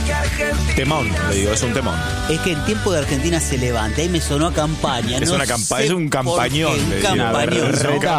Temón, le digo, es un temón. Es que el tiempo de Argentina se levanta. Ahí me sonó a campaña. Es un campañón. Un campañón.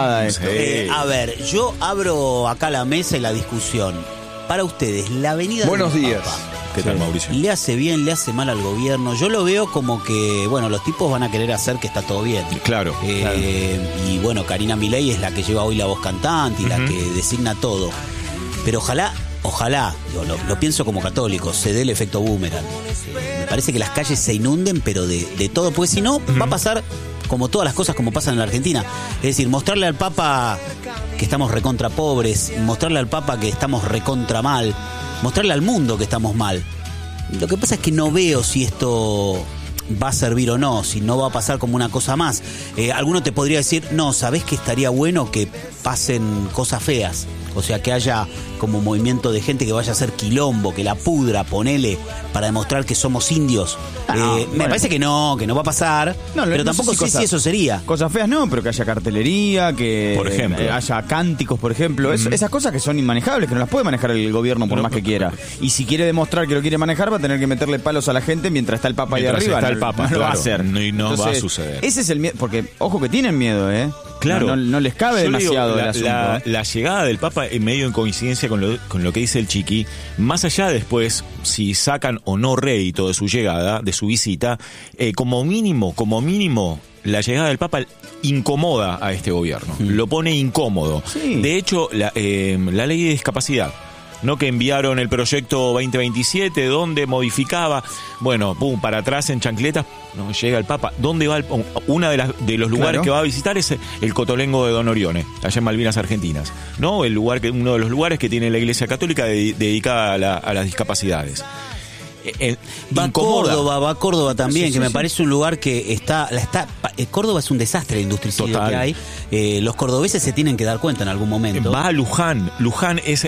A ver, yo abro acá la mesa y la discusión. Para ustedes, la avenida Buenos días. ¿Qué tal, Mauricio? ¿Le hace bien, le hace mal al gobierno? Yo lo veo como que, bueno, los tipos van a querer hacer que está todo bien. Claro. Y bueno, Karina Milei es la que lleva hoy la voz cantante y la que designa todo. Pero ojalá, digo, lo pienso como católico, se dé el efecto boomerang. Me parece que las calles se inunden, pero de todo, porque si no, va a pasar como todas las cosas como pasan en la Argentina. Es decir, mostrarle al Papa que estamos recontra pobres, mostrarle al Papa que estamos recontra mal, mostrarle al mundo que estamos mal. Lo que pasa es que no veo si esto va a servir o no, si no va a pasar como una cosa más. Alguno te podría decir, no, ¿sabés que estaría bueno que pasen cosas feas? O sea, que haya como movimiento de gente que vaya a hacer quilombo, que la pudra, ponele, para demostrar que somos indios. Me parece que no va a pasar, pero tampoco sé si eso sería. Cosas feas no, pero que haya cartelería, que por ejemplo haya cánticos, por ejemplo. Esas cosas que son inmanejables, que no las puede manejar el gobierno por más que quiera. Y si quiere demostrar que lo quiere manejar, va a tener que meterle palos a la gente mientras está el Papa ahí arriba. Está el Papa, no lo va a hacer. No Entonces, va a suceder. Ese es el miedo, porque ojo que tienen miedo, Claro. No les cabe demasiado el asunto. La llegada del Papa en medio en coincidencia con lo que dice el Chiqui, más allá después, si sacan o no rédito de su llegada, de su visita, como mínimo, la llegada del Papa incomoda a este gobierno, lo pone incómodo. Sí. De hecho, la ley de discapacidad, ¿no? Que enviaron el proyecto 2027 donde modificaba, bueno, pum, para atrás en chancletas, no llega el Papa. ¿Dónde va una de los lugares que va a visitar es el Cotolengo de Don Orione, allá en Malvinas Argentinas, ¿no? Uno de los lugares que tiene la Iglesia Católica dedicada a las discapacidades. Va a Córdoba también, que me parece un lugar que Córdoba es un desastre de industricidio que hay. Los cordobeses se tienen que dar cuenta en algún momento. Va a Luján. Luján es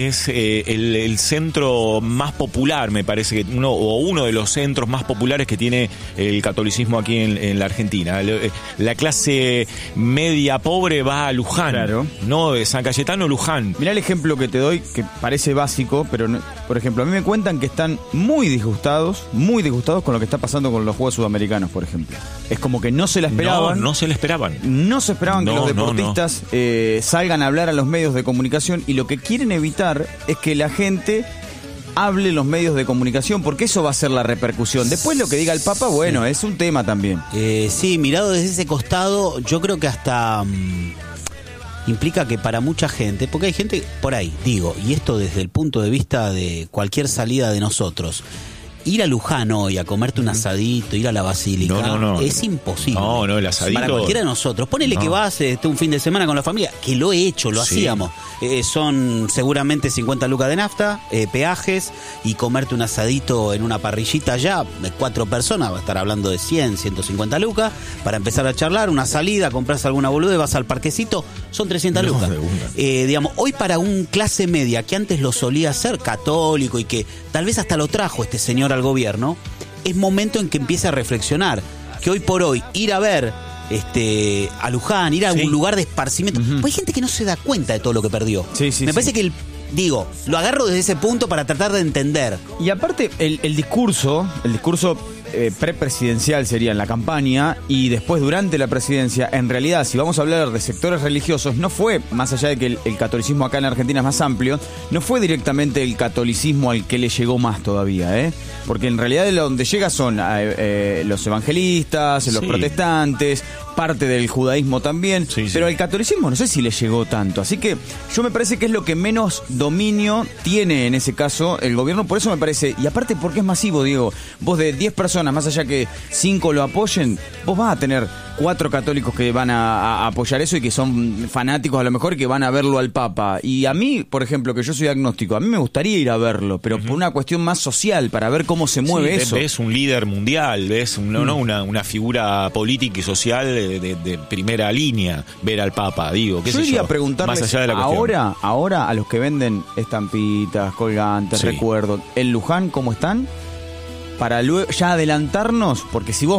el centro más popular, me parece que uno de los centros más populares que tiene el catolicismo aquí en la Argentina. La clase media pobre va a Luján, claro. ¿No? De San Cayetano, Luján. Mirá el ejemplo que te doy, que parece básico, pero no, por ejemplo, a mí me cuentan que están muy disgustados con lo que está pasando con los Juegos Sudamericanos, por ejemplo. Es como que no se la esperaban. No se la esperaban. No se esperaban que los deportistas salgan a hablar a los medios de comunicación, y lo que quieren evitar es que la gente hable en los medios de comunicación, porque eso va a ser la repercusión. Después lo que diga el Papa, bueno, es un tema también. Sí, mirado desde ese costado, yo creo que hasta implica que para mucha gente, porque hay gente por ahí, digo, y esto desde el punto de vista de cualquier salida de nosotros, ir a Luján hoy a comerte un asadito, ir a la basílica, es imposible. No, el asadito. Para cualquiera de nosotros. Ponele que vas un fin de semana con la familia, que lo he hecho, lo hacíamos. Son seguramente 50 lucas de nafta, peajes, y comerte un asadito en una parrillita allá, 4 personas, va a estar hablando de 100, 150 lucas, para empezar a charlar, una salida, compras alguna bolude, vas al parquecito, son 300 lucas. Digamos, hoy para un clase media, que antes lo solía hacer, católico, y que tal vez hasta lo trajo este señor al gobierno, es momento en que empiece a reflexionar que hoy por hoy ir a ver a Luján, ir a un lugar de esparcimiento, pues hay gente que no se da cuenta de todo lo que perdió. Me parece que lo agarro desde ese punto para tratar de entender. Y aparte el discurso prepresidencial sería en la campaña, y después durante la presidencia, en realidad, si vamos a hablar de sectores religiosos, no fue, más allá de que el catolicismo acá en Argentina es más amplio, no fue directamente el catolicismo al que le llegó más todavía, porque en realidad de donde llega son los evangelistas, los protestantes, parte del judaísmo también, pero el catolicismo no sé si le llegó tanto, así que yo me parece que es lo que menos dominio tiene en ese caso el gobierno, por eso me parece, y aparte porque es masivo, Diego, vos de 10 personas, más allá que 5 lo apoyen, vos vas a tener 4 católicos que van a apoyar eso y que son fanáticos a lo mejor, que van a verlo al Papa. Y a mí, por ejemplo, que yo soy agnóstico, a mí me gustaría ir a verlo, pero por una cuestión más social, para ver cómo se mueve eso. Ves un líder mundial, ves una figura política y social de primera línea, ver al Papa, digo. Yo iría a preguntarles más allá de la cuestión. ahora a los que venden estampitas, colgantes, recuerdos, en Luján, ¿cómo están? Para luego ya adelantarnos, porque si vos vas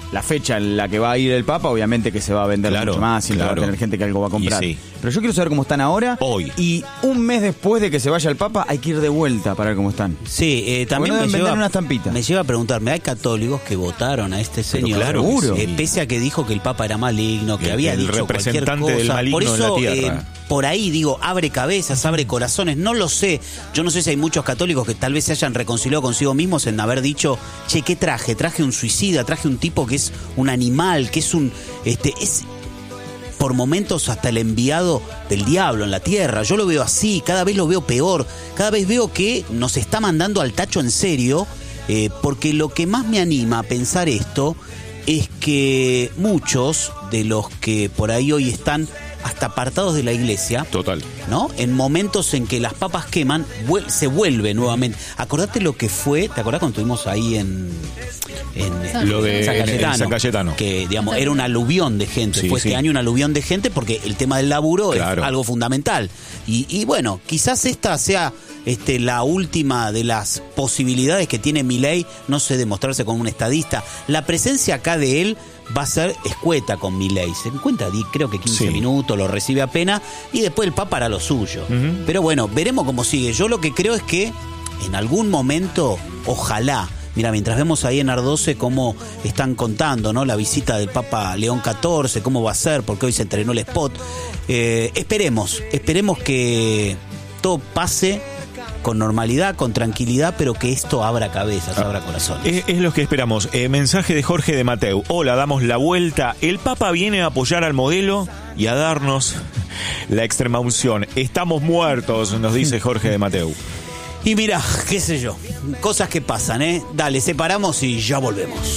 la fecha en la que va a ir el Papa, obviamente que se va a vender mucho más, siempre va a tener gente que algo va a comprar. Sí. Pero yo quiero saber cómo están ahora. Hoy. Y un mes después de que se vaya el Papa, hay que ir de vuelta para ver cómo están. Sí, también bueno, me lleva una estampita. Me lleva a preguntarme, hay católicos que votaron a este señor, claro, seguro. Pese a que dijo que el Papa era maligno, que había el dicho cualquier representante del cosa. maligno Por eso, en la tierra. por ahí digo, abre cabezas, abre corazones, no lo sé. Yo no sé si hay muchos católicos que tal vez se hayan reconciliado consigo mismos en haber dicho, che, ¿qué traje? Traje un suicida, traje un tipo que es un animal, que es un... es por momentos hasta el enviado del diablo en la tierra. Yo lo veo así, cada vez lo veo peor, cada vez veo que nos está mandando al tacho en serio, porque lo que más me anima a pensar esto es que muchos de los que por ahí hoy están hasta apartados de la iglesia, Total. ¿no? En momentos en que las papas queman, se vuelve nuevamente. Acordate lo que fue, ¿te acordás cuando estuvimos ahí en Lo de San Cayetano? Que, digamos, era un aluvión de gente. Sí, Fue sí. este año un aluvión de gente porque el tema del laburo Claro. es algo fundamental. Y bueno, quizás esta sea la última de las posibilidades que tiene Milei, no sé, de mostrarse como un estadista. La presencia acá de él va a ser escueta con Milei. Se encuentra, creo que 15 Sí. minutos, lo recibe apenas y después el Papa hará lo suyo. Pero bueno, veremos cómo sigue. Yo lo que creo es que en algún momento, ojalá, mira, mientras vemos ahí en Ardose cómo están contando, ¿no? La visita del Papa León XIV, cómo va a ser, porque hoy se entrenó el spot. Esperemos que todo pase con normalidad, con tranquilidad, pero que esto abra cabezas, abra corazones. Es lo que esperamos. Mensaje de Jorge de Mateu. Hola, damos la vuelta. El Papa viene a apoyar al modelo y a darnos la extrema unción. Estamos muertos, nos dice Jorge de Mateu. Y mira, qué sé yo, cosas que pasan, ¿eh? Dale, separamos y ya volvemos.